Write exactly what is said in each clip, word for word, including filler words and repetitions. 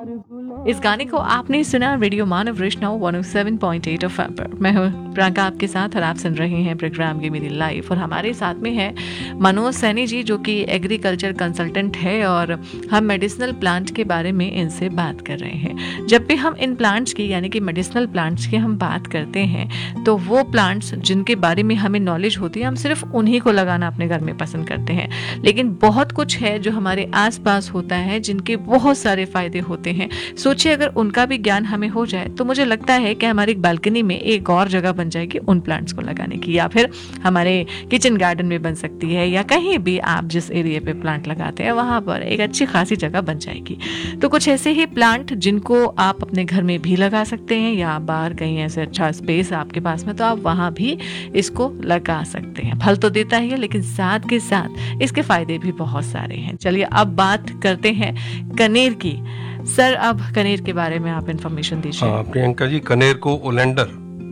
इस गाने को आपने सुना रेडियो मानव वैष्णव one O seven point eight F M पर। मैं हूँ प्रियंका आपके साथ और आप सुन रहे हैं प्रोग्राम की मेरी लाइफ। और हमारे साथ में है मनोज सैनी जी, जो कि एग्रीकल्चर कंसल्टेंट है, और हम मेडिसिनल प्लांट के बारे में इनसे बात कर रहे हैं। जब भी हम इन प्लांट्स की यानी कि मेडिसिनल प्लांट्स की हम बात करते हैं तो वो प्लांट्स जिनके बारे में हमें नॉलेज होती है, हम सिर्फ उन्हीं को लगाना अपने घर में पसंद करते हैं। लेकिन बहुत कुछ है जो हमारे आसपास होता है जिनके बहुत सारे फायदे होते हैं। सोचिए अगर उनका भी ज्ञान हमें हो जाए तो मुझे लगता है कि हमारी बालकनी में एक और जगह बन जाएगी उन प्लांट्स को लगाने की, या फिर हमारे किचन गार्डन में बन सकती है, या कहीं भी आप जिस एरिया पे प्लांट लगाते हैं वहां पर एक अच्छी खासी जगह बन जाएगी। तो कुछ ऐसे ही प्लांट जिनको आप अपने घर में भी लगा सकते हैं, या बाहर कहीं ऐसे अच्छा स्पेस आपके पास में तो आप वहां भी इसको लगा सकते हैं। फल तो देता ही है, लेकिन साथ के साथ इसके फायदे भी बहुत सारे हैं। चलिए अब बात करते हैं कनेर की। सर, अब कनेर के बारे में आप इंफॉर्मेशन दीजिए। हाँ प्रियंका जी, कनेर को ओलेंडर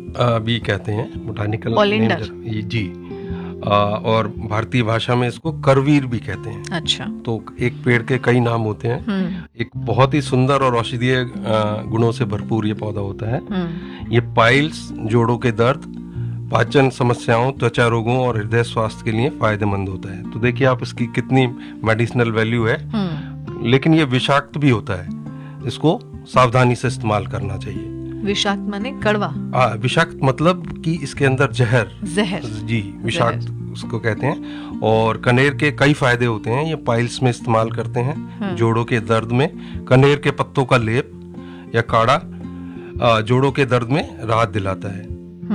भी कहते हैं, बोटानिकल ओलेंडर जी, आ, और भारतीय भाषा में इसको करवीर भी कहते हैं। अच्छा। तो एक पेड़ के कई नाम होते हैं। एक बहुत ही सुंदर और औषधीय गुणों से भरपूर ये पौधा होता है। ये पाइल्स, जोड़ों के दर्द, पाचन समस्याओं, त्वचा रोगों और हृदय स्वास्थ्य के लिए फायदेमंद होता है। तो देखिए आप इसकी कितनी मेडिसिनल वैल्यू है। लेकिन ये विषाक्त भी होता है, इसको सावधानी से इस्तेमाल करना चाहिए। विषाक्त माने कड़वा? हाँ, विषाक्त मतलब कि इसके अंदर जहर जहर जी, विषाक्त उसको कहते हैं। और कनेर के कई फायदे होते हैं। ये पाइल्स में इस्तेमाल करते हैं, जोड़ों के दर्द में कनेर के पत्तों का लेप या काढ़ा जोड़ों के दर्द में राहत दिलाता है।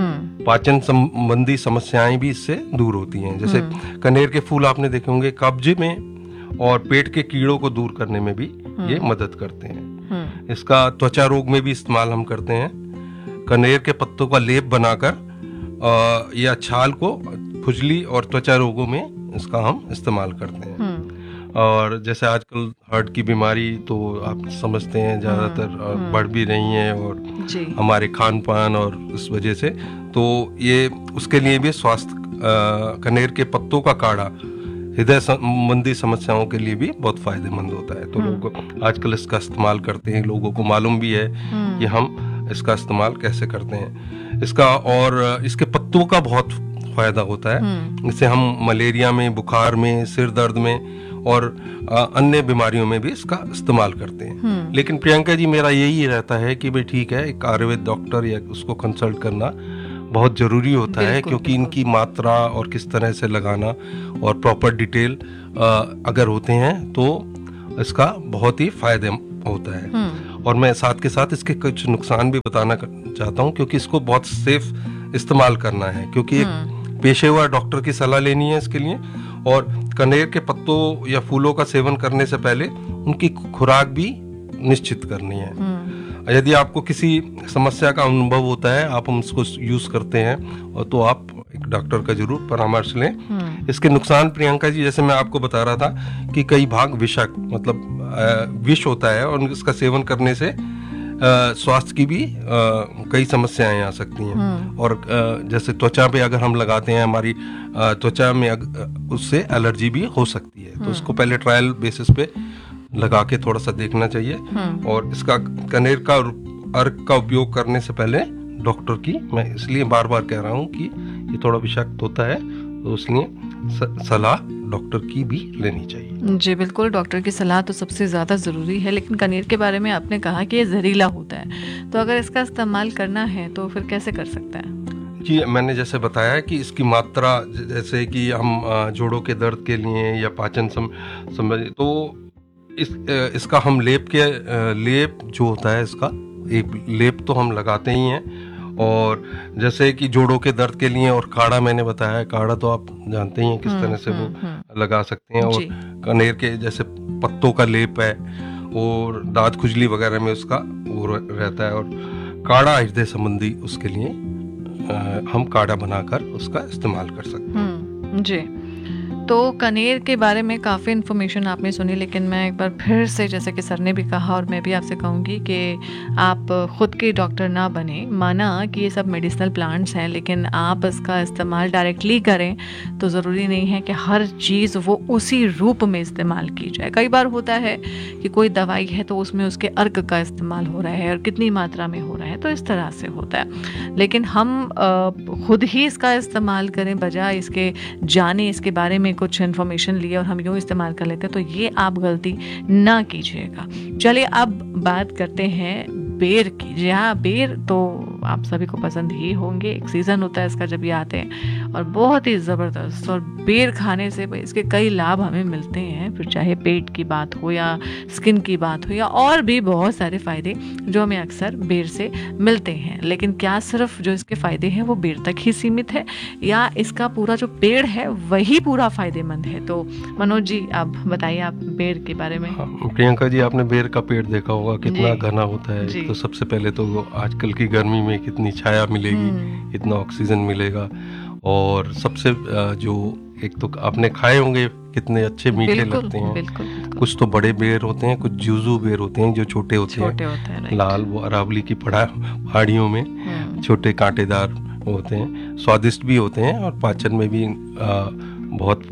पाचन संबंधी समस्याएं भी इससे दूर होती हैं। जैसे कनेर के फूल आपने देखे होंगे, कब्ज में और पेट के कीड़ों को दूर करने में भी ये मदद करते हैं। इसका त्वचा रोग में भी इस्तेमाल हम करते हैं। कनेर के पत्तों का लेप बनाकर या छाल को खुजली और त्वचा रोगों में इसका हम इस्तेमाल करते हैं। और जैसे आजकल हार्ट की बीमारी तो आप समझते हैं ज़्यादातर बढ़ भी रही है, और हमारे खान पान और इस वजह से, तो ये उसके लिए भी स्वास्थ्य कनेर के पत्तों का काढ़ा हृदय संबंधी समस्याओं के लिए भी बहुत फायदेमंद होता है। तो लोग आजकल इसका इस्तेमाल करते हैं। लोगों को मालूम भी है कि हम इसका इस्तेमाल कैसे करते हैं इसका। और इसके पत्तों का बहुत फायदा होता है। इससे हम मलेरिया में, बुखार में, सिर दर्द में और अन्य बीमारियों में भी इसका इस्तेमाल करते हैं। लेकिन प्रियंका जी, मेरा यही रहता है कि भाई ठीक है, एक आयुर्वेद डॉक्टर या उसको कंसल्ट करना बहुत ज़रूरी होता है, क्योंकि इनकी मात्रा और किस तरह से लगाना और प्रॉपर डिटेल अगर होते हैं तो इसका बहुत ही फायदे होता है। और मैं साथ के साथ इसके कुछ नुकसान भी बताना चाहता हूँ, क्योंकि इसको बहुत सेफ इस्तेमाल करना है, क्योंकि एक पेशेवर डॉक्टर की सलाह लेनी है इसके लिए। और कनेर के पत्तों या फूलों का सेवन करने से पहले उनकी खुराक भी निश्चित करनी है। यदि आपको किसी समस्या का अनुभव होता है, आप हम उसको यूज करते हैं, और तो आप एक डॉक्टर का जरूर परामर्श लें। इसके नुकसान प्रियंका जी, जैसे मैं आपको बता रहा था कि कई भाग विषाक्त मतलब विष होता है, और इसका सेवन करने से स्वास्थ्य की भी आ, कई समस्याएं आ सकती हैं। और आ, जैसे त्वचा पे अगर हम लगाते हैं, हमारी त्वचा में उससे एलर्जी भी हो सकती है। तो उसको पहले ट्रायल बेसिस पे लगा के थोड़ा सा देखना चाहिए। और इसका कनेर का अर्क का उपयोग करने से पहले डॉक्टर की, मैं इसलिए बार बार कह रहा हूँ कि ये थोड़ा विषाक्त होता है, तो इसलिए सलाह डॉक्टर की भी लेनी चाहिए। जी बिल्कुल, डॉक्टर की सलाह तो सबसे ज़्यादा ज़रूरी है। लेकिन कनेर के बारे में आपने कहा कि ये जहरीला होता है, तो अगर इसका इस्तेमाल करना है तो फिर कैसे कर सकते हैं? जी, मैंने जैसे बताया कि इसकी मात्रा, जैसे कि हम जोड़ों के दर्द के लिए या पाचन संबंधी, तो इस इसका हम लेप के लेप जो होता है, इसका एक लेप तो हम लगाते ही हैं। और जैसे कि जोड़ों के दर्द के लिए, और काढ़ा मैंने बताया, काढ़ा तो आप जानते ही हैं किस तरह से वो लगा सकते हैं। और कनेर के जैसे पत्तों का लेप है, और दांत खुजली वगैरह में उसका वो रहता है। और काढ़ा हृदय संबंधी, उसके लिए हम काढ़ा बनाकर उसका इस्तेमाल कर सकते हैं। जी, तो कनेर के बारे में काफ़ी इन्फॉर्मेशन आपने सुनी, लेकिन मैं एक बार फिर से, जैसे कि सर ने भी कहा और मैं भी आपसे कहूँगी कि आप खुद के डॉक्टर ना बने। माना कि ये सब मेडिसिनल प्लांट्स हैं, लेकिन आप इसका इस्तेमाल डायरेक्टली करें तो ज़रूरी नहीं है कि हर चीज़ वो उसी रूप में इस्तेमाल की जाए। कई बार होता है कि कोई दवाई है तो उसमें उसके अर्क का इस्तेमाल हो रहा है और कितनी मात्रा में हो रहा है, तो इस तरह से होता है। लेकिन हम खुद ही इसका इस्तेमाल करें बजाय इसके जाने, इसके बारे में कुछ इन्फॉर्मेशन लिए और हम यूँ इस्तेमाल कर लेते हैं, तो ये आप गलती ना कीजिएगा। चलिए अब बात करते हैं बेर की। जी हाँ, बेर तो आप सभी को पसंद ही होंगे। एक सीज़न होता है इसका जब ये आते हैं और बहुत ही ज़बरदस्त। और बेर खाने से इसके कई लाभ हमें मिलते हैं, फिर चाहे पेट की बात हो या स्किन की बात हो या और भी बहुत सारे फ़ायदे जो हमें अक्सर बेर से मिलते हैं। लेकिन क्या सिर्फ जो इसके फ़ायदे हैं वो बेर तक ही सीमित है या इसका पूरा जो पेड़ है वही पूरा फ़ायदेमंद है? तो मनोज जी आप बताइए आप बेर के बारे में। हाँ, प्रियंका जी, आपने बेर का पेड़ देखा होगा कितना घना होता है। तो सबसे पहले तो आजकल की गर्मी में कितनी छाया मिलेगी, कितना ऑक्सीजन मिलेगा। और सबसे जो एक तो आपने खाए होंगे कितने अच्छे मीठे लगते हैं। बिल्कुल, बिल्कुल। कुछ तो बड़े बेर होते हैं, कुछ जूजू बेर होते हैं जो छोटे होते छोटे हैं, होते हैं लाल वो अरावली की पहाड़ियों में छोटे कांटेदार होते हैं, स्वादिष्ट भी होते हैं और पाचन में भी आ, बहुत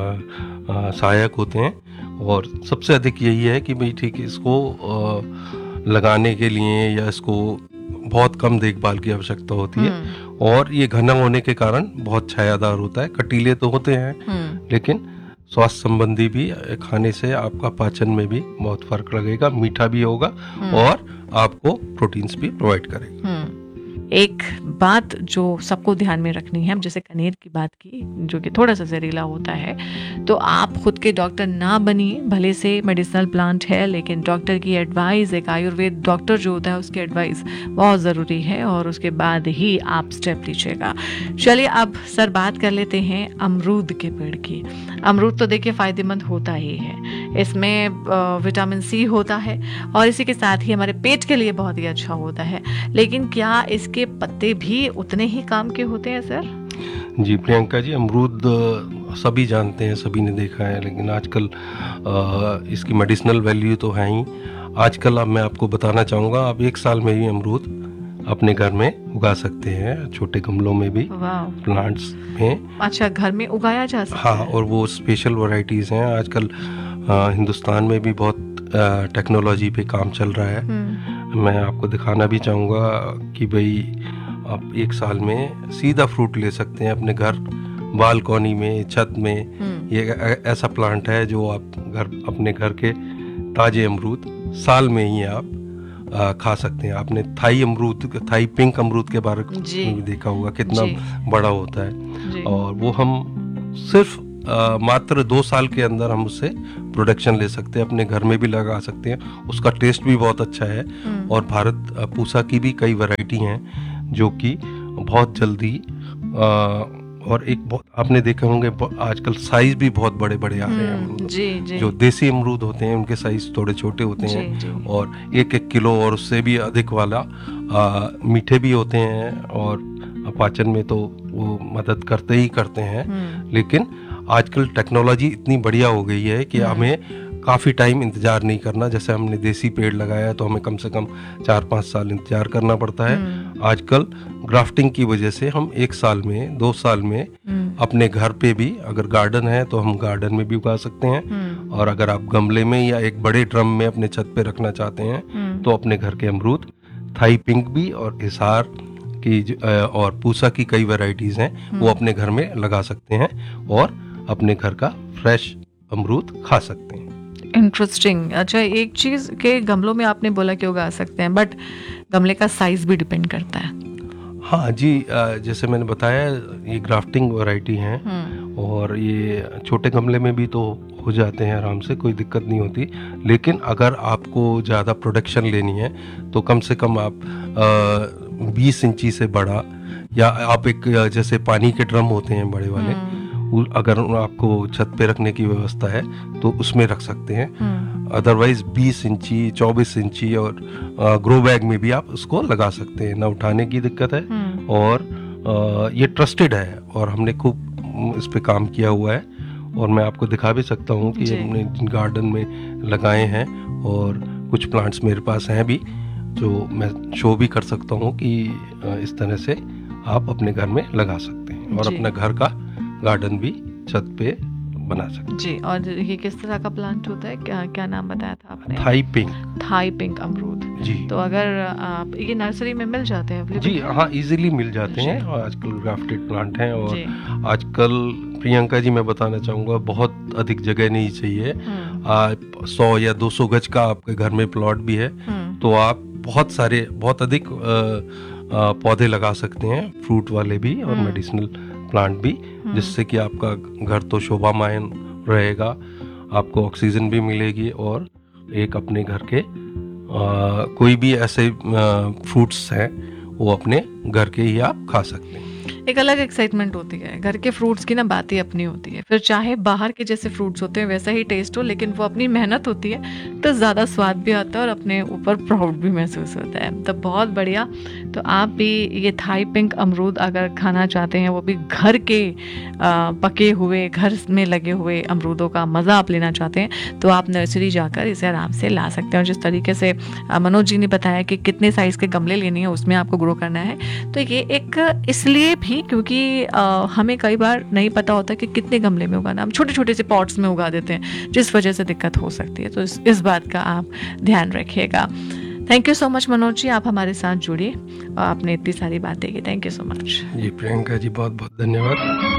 सहायक होते हैं। और सबसे अधिक यही है कि भाई ठीक है, इसको आ, लगाने के लिए या इसको बहुत कम देखभाल की आवश्यकता होती है और ये घना होने के कारण बहुत छायादार होता है। कटीले तो होते हैं लेकिन स्वास्थ्य संबंधी भी खाने से आपका पाचन में भी बहुत फर्क लगेगा, मीठा भी होगा और आपको प्रोटीन्स भी प्रोवाइड करेगा। एक बात जो सबको ध्यान में रखनी है, जैसे कनेर की बात की जो कि थोड़ा सा जहरीला होता है, तो आप खुद के डॉक्टर ना बनिए। भले से मेडिसिनल प्लांट है लेकिन डॉक्टर की एडवाइस, एक आयुर्वेद डॉक्टर जो होता है उसकी एडवाइस बहुत ज़रूरी है और उसके बाद ही आप स्टेप लीजिएगा। चलिए अब सर बात कर लेते हैं अमरूद के पेड़ की। अमरूद तो देखिए फ़ायदेमंद होता ही है, इसमें विटामिन सी होता है और इसी के साथ ही हमारे पेट के लिए बहुत ही अच्छा होता है। लेकिन क्या इस के पत्ते भी उतने ही काम के होते हैं सर? जी प्रियंका जी, अमरूद सभी जानते हैं, सभी ने देखा है, लेकिन आजकल इसकी मेडिसिनल वैल्यू तो है ही। आजकल अब मैं आपको बताना चाहूँगा, आप एक साल में ही अमरूद अपने घर में उगा सकते हैं, छोटे गमलों में भी, प्लांट्स में। अच्छा, घर में उगाया जा सकता हाँ, और वो स्पेशल वैरायटीज़ हैं। आजकल हिंदुस्तान में भी बहुत टेक्नोलॉजी पे काम चल रहा है। मैं आपको दिखाना भी चाहूँगा कि भाई आप एक साल में सीधा फ्रूट ले सकते हैं अपने घर, बालकनी में, छत में। ये ऐसा प्लांट है जो आप घर अपने घर के ताजे अमरूद साल में ही आप आ, खा सकते हैं। आपने थाई अमरूद, थाई पिंक अमरूद के बारे में भी देखा होगा, कितना बड़ा होता है। और वो हम सिर्फ आ, मात्र दो साल के अंदर हम उससे प्रोडक्शन ले सकते हैं, अपने घर में भी लगा सकते हैं। उसका टेस्ट भी बहुत अच्छा है। और भारत पूसा की भी कई वैरायटी हैं जो कि बहुत जल्दी आ, और एक बहुत आपने देखे होंगे आजकल साइज भी बहुत बड़े बड़े आ रहे हैं अमरूद। जी, जी। जो देसी अमरूद होते हैं उनके साइज थोड़े छोटे होते हैं। जी, जी। और एक एक किलो और उससे भी अधिक वाला आ, मीठे भी होते हैं और पाचन में तो वो मदद करते ही करते हैं। लेकिन आजकल टेक्नोलॉजी इतनी बढ़िया हो गई है कि हमें काफ़ी टाइम इंतज़ार नहीं करना। जैसे हमने देसी पेड़ लगाया तो हमें कम से कम चार पाँच साल इंतज़ार करना पड़ता है। आजकल ग्राफ्टिंग की वजह से हम एक साल में, दो साल में अपने घर पे भी, अगर गार्डन है तो हम गार्डन में भी उगा सकते हैं। और अगर आप गमले में या एक बड़े ड्रम में अपने छत पे रखना चाहते हैं तो अपने घर के अमरूद, थाई पिंक भी और हिसार की और पूसा की कई वैरायटीज़ हैं, वो अपने घर में लगा सकते हैं और अपने घर का फ्रेश अमरूद खा सकते हैं। इंटरेस्टिंग। अच्छा, एक चीज़ के गमलों में आपने बोला कि उगा सकते हैं, बट गमले का साइज भी डिपेंड करता है। हाँ जी, जैसे मैंने बताया ये ग्राफ्टिंग वैरायटी हैं और ये छोटे गमले में भी तो हो जाते हैं आराम से, कोई दिक्कत नहीं होती। लेकिन अगर आपको ज़्यादा प्रोडक्शन लेनी है तो कम से कम आप बीस इंची से बड़ा, या आप एक जैसे पानी के ड्रम होते हैं बड़े वाले, अगर आपको छत पे रखने की व्यवस्था है तो उसमें रख सकते हैं। अदरवाइज बीस इंची, चौबीस इंची और ग्रो बैग में भी आप उसको लगा सकते हैं, ना उठाने की दिक्कत है। और आ, ये ट्रस्टेड है और हमने खूब इस पे काम किया हुआ है और मैं आपको दिखा भी सकता हूँ कि जी। हमने गार्डन में लगाए हैं, और कुछ प्लांट्स मेरे पास हैं भी जो मैं शो भी कर सकता हूँ कि अ, इस तरह से आप अपने घर में लगा सकते हैं और जी। अपना घर का गार्डन भी छत पे बना सकते हैं। जी, और ये किस तरह का प्लांट होता है, क्या क्या नाम बताया था आपने? Thai pink. थाई पिंक अमरूद। जी तो अगर आप ये नर्सरी में मिल जाते हैं available? जी हाँ, इजीली मिल जाते जी। हैं, और आजकल ग्राफ्टेड प्लांट हैं, और जी। आजकल प्रियंका जी मैं बताना चाहूँगा बहुत अधिक जगह नहीं चाहिए। हम्म, आप सौ या दो सौ गज का आपके घर में प्लॉट भी है हम्म, तो आप बहुत सारे बहुत अधिक अ, अ, पौधे लगा सकते हैं, फ्रूट वाले भी और हम्म। मेडिसिनल प्लांट भी, जिससे कि आपका घर तो शोभामायन रहेगा, आपको ऑक्सीजन भी मिलेगी, और एक अपने घर के अ, कोई भी ऐसे फ्रूट्स हैं वो अपने घर के ही आप खा सकते हैं। एक अलग एक्साइटमेंट होती है, घर के फ्रूट्स की ना बात ही अपनी होती है। फिर चाहे बाहर के जैसे फ्रूट्स होते हैं वैसा ही टेस्ट हो, लेकिन वो अपनी मेहनत होती है तो ज़्यादा स्वाद भी आता है और अपने ऊपर प्राउड भी महसूस होता है। तो बहुत बढ़िया। तो आप भी ये थाई पिंक अमरूद अगर खाना चाहते हैं, वो भी घर के आ, पके हुए, घर में लगे हुए अमरूदों का मज़ा आप लेना चाहते हैं, तो आप नर्सरी जाकर इसे आराम से ला सकते हैं। और जिस तरीके से आ, मनोज जी ने बताया कि कितने साइज़ के गमले लेने हैं, उसमें आपको ग्रो करना है, तो ये एक इसलिए भी क्योंकि आ, हमें कई बार नहीं पता होता कि कितने गमले में उगाना, हम छोटे छोटे से पॉट्स में उगा देते हैं, जिस वजह से दिक्कत हो सकती है। तो इस, इस बात का आप ध्यान रखिएगा। Thank you so much Manoj ji, आप हमारे साथ जुड़िए और आपने इतनी सारी बातें की। Thank you so much. जी प्रियंका जी, बहुत बहुत धन्यवाद।